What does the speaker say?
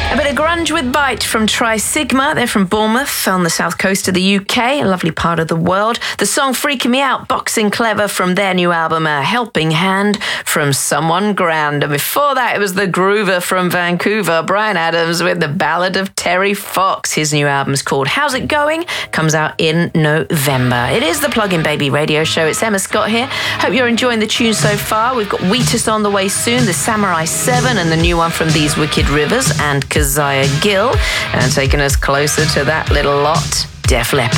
A bit of grunge with bite from Tri Sigma. They're from Bournemouth on the south coast of the UK, a lovely part of the world. The song Freaking Me Out, Boxing Clever from their new album, A Helping Hand from Someone Grand. And before that, it was the Groover from Vancouver, Bryan Adams with the Ballad of Terry Fox. His new album's called How's It Going? Comes out in November. It is the Plug-in Baby radio show. It's Emma Scott here. Hope you're enjoying the tune so far. We've got Wheatus on the way soon, the Samurai 7 and the new one from These Wicked Rivers, and Keziah Gill, and taking us closer to that little lot, Def Leppard.